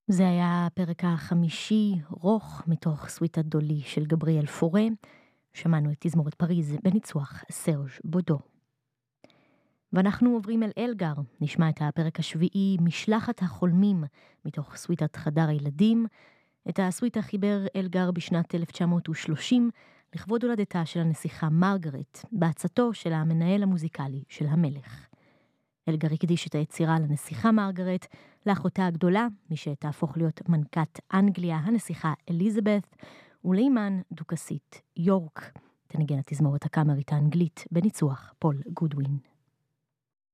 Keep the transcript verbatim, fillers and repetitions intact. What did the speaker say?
זה היה הפרק החמישי, רוך, מתוך סוויטה דולי של גבריאל פורה. שמענו את תזמורת פריז בניצוח סרג' בודו. ואנחנו עוברים אל אלגר, נשמע את הפרק השביעי, משלחת החולמים, מתוך סוויטת חדר הילדים. את הסוויטה חיבר אלגר בשנת אלף תשע מאות ושלושים, לכבוד הולדתה של הנסיכה מרגרט, בעצתו של המנהל המוזיקלי של המלך. אלגר הקדיש את היצירה לנסיכה מרגרט, לאחותה הגדולה, מי שתהפוך להיות מנכת אנגליה, הנסיכה אליזבת, ולאימן דוכסית יורק. תנגן התזמורת הקאמרית האנגלית בניצוח פול גודווין.